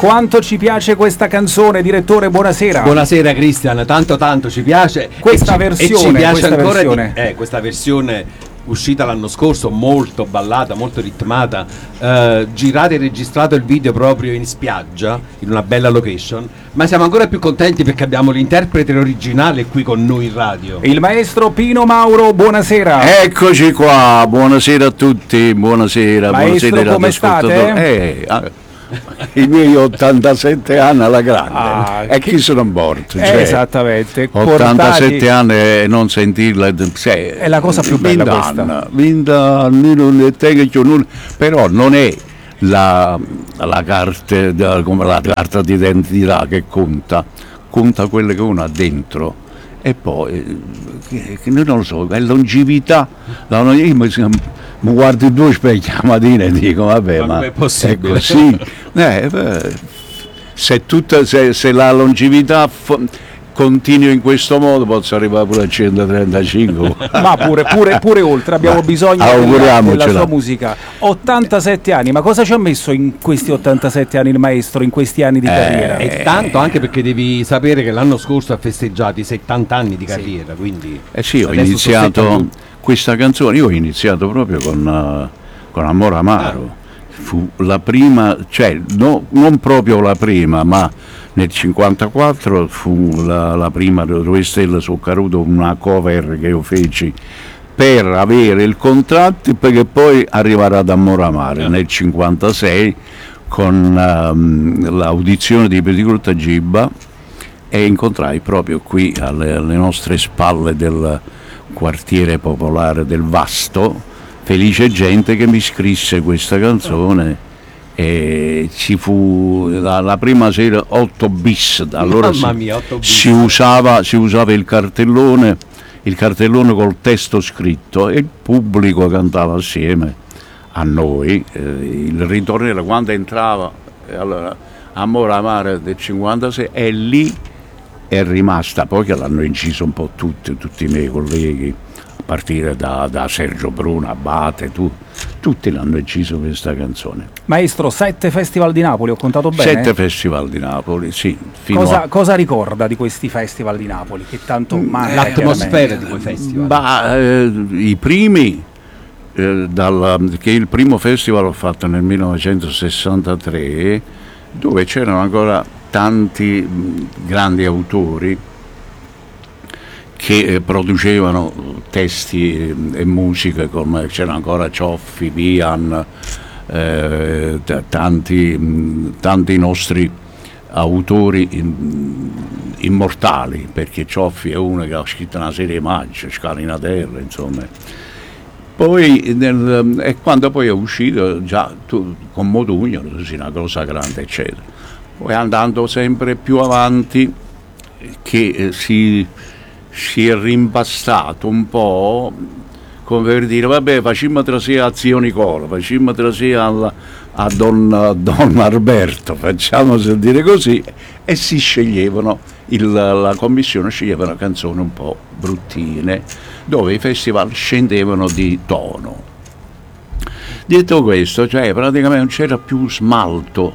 Quanto ci piace questa canzone, direttore, buonasera. Buonasera Cristian, tanto ci piace questa versione, e ci piace questa ancora versione. Questa versione uscita l'anno scorso, molto ballata, molto ritmata, girato e registrato il video proprio in spiaggia, in una bella location, ma siamo ancora più contenti perché abbiamo l'interprete originale qui con noi in radio. Il maestro Pino Mauro, buonasera. Eccoci qua, buonasera a tutti, buonasera. Maestro, buonasera come state? I miei 87 anni alla grande, e chi sono morto? Esattamente. 87 anni e non sentirla, è la cosa più bella questa. Però non è la carta, come la carta d'identità che conta quello che uno ha dentro. E poi, non lo so, è longevità. Mi guardo i due specchi la mattina e dico, vabbè, ma è possibile? È così. Se la longevità continua in questo modo, posso arrivare pure a 135. Ma pure oltre, abbiamo bisogno della sua musica. 87 anni, ma cosa ci ha messo in questi 87 anni il maestro, in questi anni di carriera? E tanto, anche perché devi sapere che l'anno scorso ha festeggiato i 70 anni di carriera, quindi sì, ho iniziato questa canzone, io ho iniziato proprio con Amore Amaro. Fu la prima, cioè non proprio la prima, ma nel 54 fu la prima Due Stelle su Caruto, una cover che io feci per avere il contratto, perché poi arrivare ad Amore Amaro nel 56 con l'audizione di Pettigrew Gibba, e incontrai proprio qui alle nostre spalle del quartiere popolare del Vasto felice gente che mi scrisse questa canzone, e ci fu la prima sera 8 bis, allora mia, 8 bis. Si usava il cartellone col testo scritto e il pubblico cantava assieme a noi. Il ritornello quando entrava, allora Amore Amaro del 56, e lì è rimasta, poi che l'hanno inciso un po' tutti i miei colleghi, a partire da Sergio Bruno, Abate, tutti l'hanno inciso questa canzone. Maestro, 7 festival di Napoli, ho contato bene? 7 festival di Napoli, sì. Cosa ricorda di questi festival di Napoli? Che tanto l'atmosfera di quei festival? I primi, che il primo festival l'ho fatto nel 1963, dove c'erano ancora tanti grandi autori che producevano testi e musica, come c'era ancora Cioffi, Pian, tanti nostri autori immortali, perché Cioffi è uno che ha scritto una serie magica, Scalina Terra, insomma. Poi e quando poi è uscito già con Modugno, una cosa grande, eccetera. Poi andando sempre più avanti, che si è rimpastato un po', come per dire, vabbè, facciamo trasera a zio Nicola, facciamo trasera a Don Alberto, facciamo sentire così, e si sceglievano, la commissione sceglieva canzoni un po' bruttine, dove i festival scendevano di tono. Detto questo, cioè praticamente non c'era più smalto,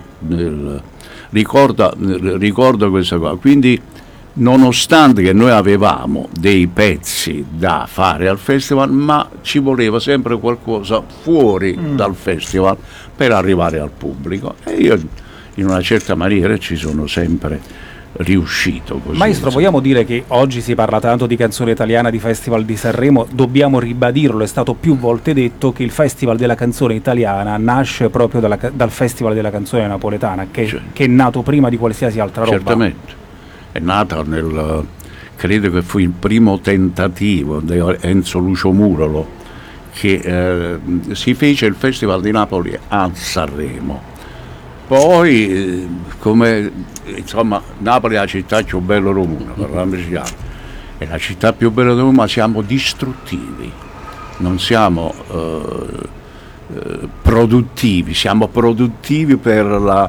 ricordo questa cosa, quindi nonostante che noi avevamo dei pezzi da fare al festival, ma ci voleva sempre qualcosa fuori dal festival per arrivare al pubblico, e io in una certa maniera ci sono sempre riuscito così. Maestro, vogliamo dire che oggi si parla tanto di canzone italiana, di Festival di Sanremo, dobbiamo ribadirlo, è stato più volte detto che il Festival della canzone italiana nasce proprio dal Festival della canzone napoletana, che è nato prima di qualsiasi altra roba. Certamente, è nata credo che fu il primo tentativo di Enzo Lucio Murolo, che si fece il Festival di Napoli a Sanremo. Poi, insomma, Napoli è la città più bella del mondo, è la città più bella del mondo, ma siamo distruttivi, non siamo produttivi, siamo produttivi per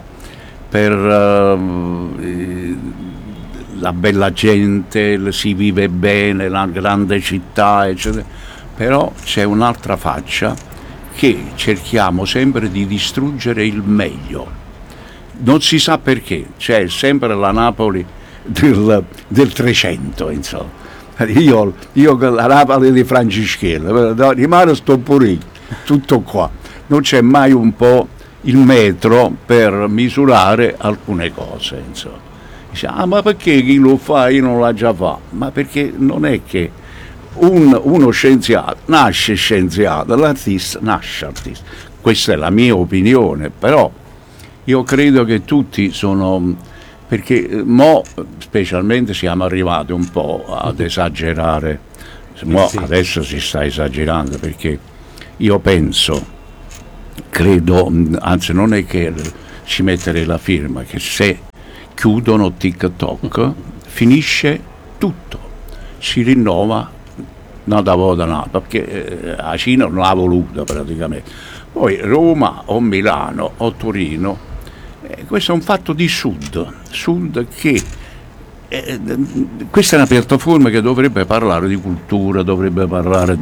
la bella gente, si vive bene, la grande città, eccetera. Però c'è un'altra faccia, che cerchiamo sempre di distruggere il meglio. non si sa perché, c'è sempre la Napoli del 300, insomma. Io la Napoli di Franciscello, rimane sto pure io, tutto qua. Non c'è mai un po' il metro per misurare alcune cose, insomma. Dice, ma perché chi lo fa io non l'ha già fatto? Ma perché non è che uno scienziato nasce scienziato, l'artista nasce artista. Questa è la mia opinione, però io credo che tutti sono, perché mo specialmente siamo arrivati un po' ad esagerare, Sì. adesso si sta esagerando, perché io penso, credo, anzi non è che ci metterei la firma, che se chiudono TikTok finisce tutto, si rinnova nata volta nata, perché la Cina non l'ha voluta praticamente. Poi Roma o Milano o Torino, questo è un fatto di sud che questa è una piattaforma che dovrebbe parlare di cultura, dovrebbe parlare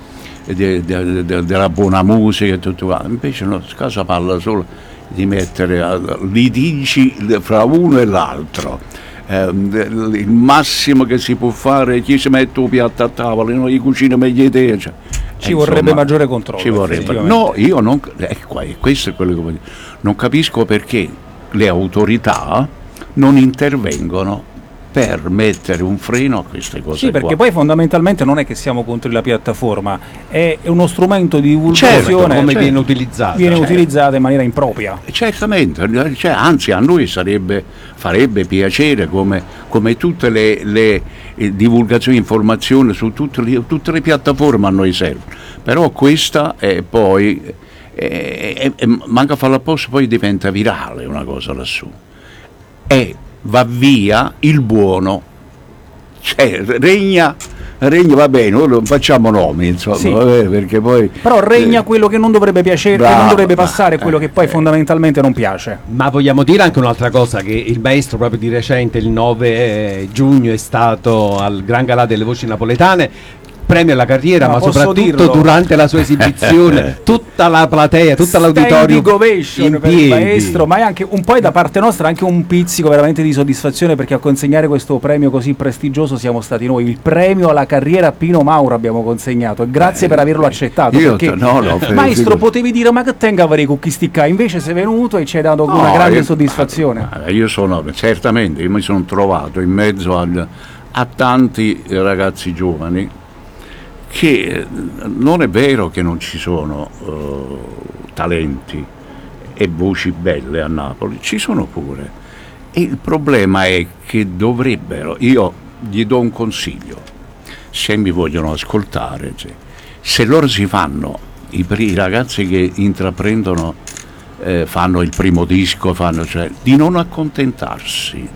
della buona musica e tutto quanto. Invece no, casa parla solo di mettere litigi fra uno e l'altro. Il massimo che si può fare, chi si mette un piatto a tavola, noi cucina meglio di te, cioè, Ci vorrebbe maggiore controllo. ci vorrebbe. No, io non, questo è quello che voglio dire. Non capisco perché le autorità non intervengono per mettere un freno a queste cose. Sì, perché qua. poi fondamentalmente non è che siamo contro la piattaforma, è uno strumento di divulgazione, Certo, come viene utilizzata. viene utilizzata in maniera impropria. Certamente, cioè, anzi a noi farebbe piacere, come tutte le divulgazioni, informazioni su tutte le piattaforme a noi servono, però questa è poi manca a farla apposta, poi diventa virale una cosa lassù e va via il buono, cioè regna, va bene, noi non facciamo nomi, insomma, Sì. perché poi Però regna quello che non dovrebbe piacere, che non bravo, dovrebbe passare, quello che poi fondamentalmente non piace. Ma vogliamo dire anche un'altra cosa, che il maestro proprio di recente, il 9 giugno, è stato al Gran Galà delle Voci Napoletane, premio alla carriera, No, ma posso soprattutto dirlo? durante la sua esibizione, tutta la platea, tutta l'auditorio Standing ovation in per il piedi. maestro, ma è anche un po' da parte nostra anche un pizzico veramente di soddisfazione, perché a consegnare questo premio così prestigioso siamo stati noi. Il premio alla carriera Pino Mauro abbiamo consegnato e grazie per averlo accettato, io perché per- maestro potevi dire ma che tenga a fare con chi sticca, invece sei venuto e ci hai dato una grande soddisfazione. Io certamente, io mi sono trovato in mezzo a tanti ragazzi giovani, che non è vero che non ci sono talenti e voci belle a Napoli, ci sono pure. E il problema è che dovrebbero, io gli do un consiglio, se mi vogliono ascoltare, cioè, se loro si fanno, i ragazzi che intraprendono, fanno il primo disco, cioè, di non accontentarsi,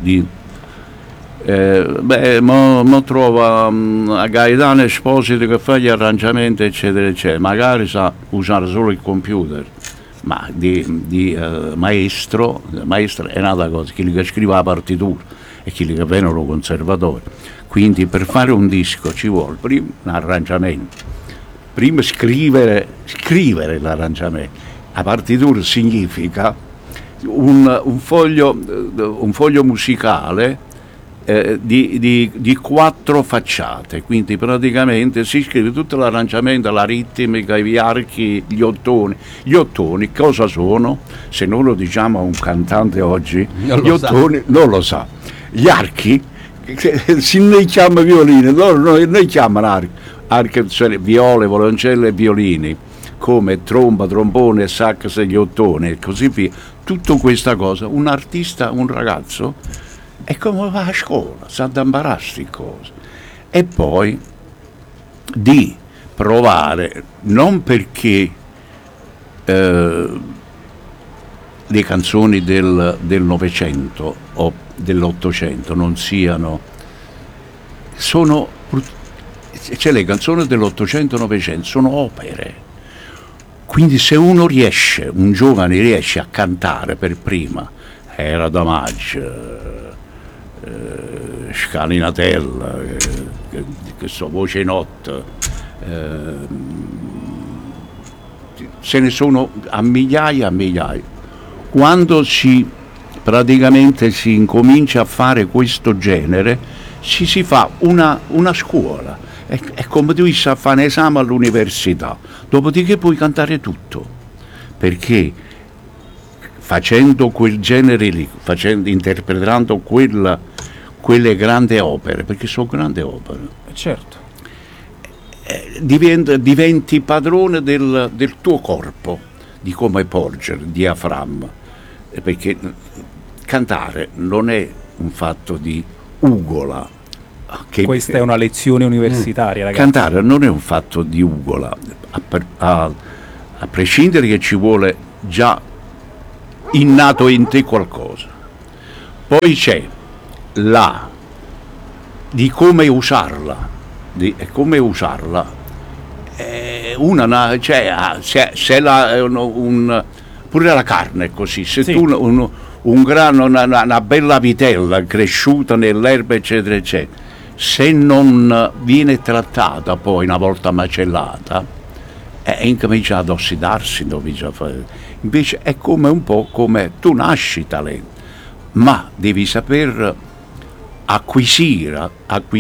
mo trova a Gaetano Esposito che fa gli arrangiamenti eccetera eccetera, magari sa usare solo il computer, ma maestro è un'altra cosa, chi che scrive la partitura e chi che vengono conservatori, quindi per fare un disco ci vuole prima un arrangiamento, prima scrivere l'arrangiamento, la partitura significa un foglio musicale di 4 facciate, quindi praticamente si scrive tutto l'arrangiamento, la ritmica, gli archi, gli ottoni. Gli ottoni cosa sono? Se non lo diciamo a un cantante oggi, Non gli lo sa. ottoni non lo sa. Gli archi, noi chiamiamo violini, noi chiamano archi, cioè viole, violoncelle e violini, come tromba, trombone, sax e gli ottoni e così via. Tutto questa cosa, un artista, un ragazzo, è come va a scuola, sa da impararsi cose. E poi di provare, non perché le canzoni del Novecento o dell'Ottocento non siano, cioè le canzoni dell'Ottocento e Novecento sono opere. Quindi se un giovane riesce a cantare per prima Era Damage, Scalinatella, che so, Voce Notte, se ne sono a migliaia. Quando si praticamente si incomincia a fare questo genere, si fa una scuola, è come tu a fare un esame all'università, dopodiché puoi cantare tutto, perché facendo quel genere lì, interpretando quelle grandi opere, perché sono grandi opere, Certo. diventi padrone del tuo corpo, di come porgere, il diaframma, perché cantare non è un fatto di ugola. Questa è una lezione universitaria, ragazzi. Cantare non è un fatto di ugola, a prescindere che ci vuole già innato in te qualcosa. Poi c'è di come usarla, pure la carne è così, se Sì. tu un grano, una bella vitella cresciuta nell'erba eccetera eccetera, se non viene trattata poi una volta macellata, incomincia ad ossidarsi, invece è come un po' come tu nasci talento, ma devi saper acquisire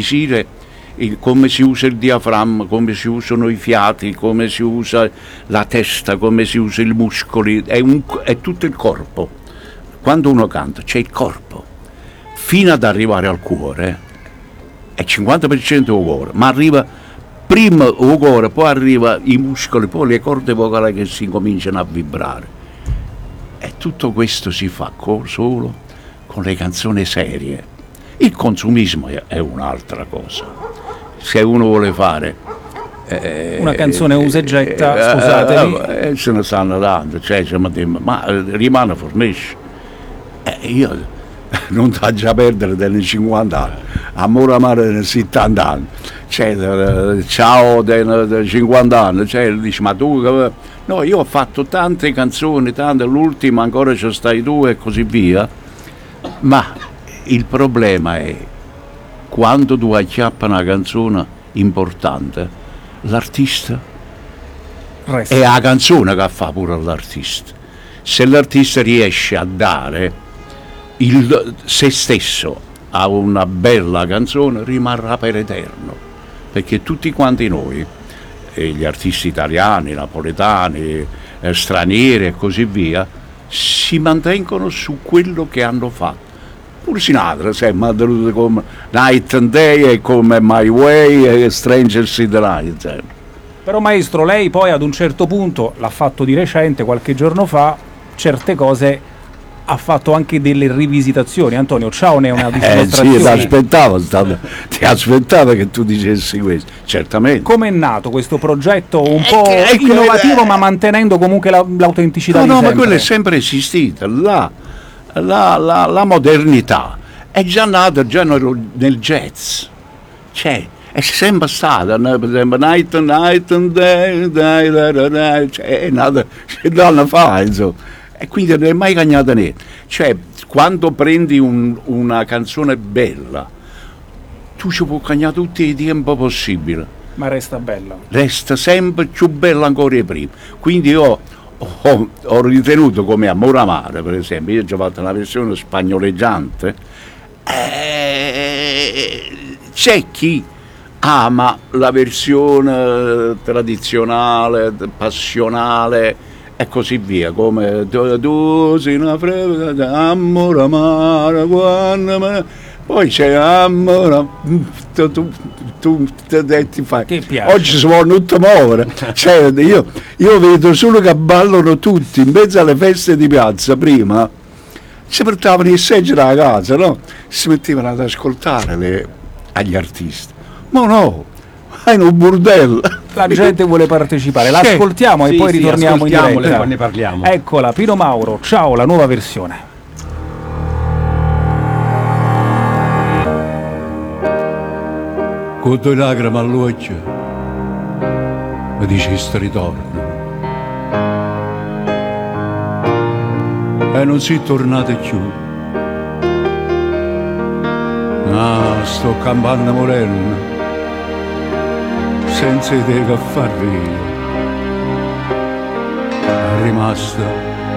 come si usa il diaframma, come si usano i fiati, come si usa la testa, come si usa i muscoli, è tutto il corpo. Quando uno canta c'è il corpo, fino ad arrivare al cuore, è 50% il cuore, ma arriva prima il cuore, poi arriva i muscoli, poi le corde vocali che si cominciano a vibrare. E tutto questo si fa solo con le canzoni serie. Il consumismo è un'altra cosa. Se uno vuole fare una canzone usa e getta, scusatemi, se ne stanno dando, ma rimane fornisce. Io non faccio perdere dei 50 anni, amore amare dei 70 anni, ciao dei 50 anni, dici ma tu, no, io ho fatto tante canzoni, l'ultima ancora ci stai tu e così via, ma il problema è quando tu acchiappi una canzone importante, l'artista resta. è la canzone che fa pure l'artista. Se l'artista riesce a dare se stesso a una bella canzone, rimarrà per eterno, perché tutti quanti noi, gli artisti italiani, napoletani, stranieri e così via, si mantengono su quello che hanno fatto. Pure Sinatra si è mantenuto come Night and Day e come My Way e Strangers in the Night. Però maestro, lei poi ad un certo punto, l'ha fatto di recente, qualche giorno fa, certe cose ha fatto anche delle rivisitazioni. Antonio, ciao, ne è una dimostrazione. Sì, ti aspettavo che tu dicessi questo, certamente. Come è nato questo progetto un po' innovativo, ma mantenendo comunque l'autenticità di No, sempre? ma quello è sempre esistito. La modernità è già nata già nel jazz, è sempre stata, per esempio Night and Day, è nata 100 anni fa, insomma. E quindi non è mai cambiata niente. Quando prendi una canzone bella, tu ci puoi cambiare tutti i tempi possibili. Ma resta bella. Resta sempre più bella ancora di prima. Quindi io ho ritenuto come Amore amare, per esempio, io ho già fatto una versione spagnoleggiante. C'è chi ama la versione tradizionale, passionale e così via, come tu sei una frega, amore amare, poi c'è amore, tu ti fai. Che piace. Oggi si può non muovere, io vedo solo che ballano tutti in mezzo alle feste di piazza. Prima si portavano i seggi da casa, no? Si mettevano ad ascoltare agli artisti, ma no, è un bordello. La gente vuole partecipare, l'ascoltiamo e poi ritorniamo in diretta. Poi ne parliamo. Eccola, Pino Mauro, ciao, la nuova versione. Con due lacrime all'occhio mi dici sto ritorno e non si tornate più. Sto campando morendo senza idea che far via, è rimasta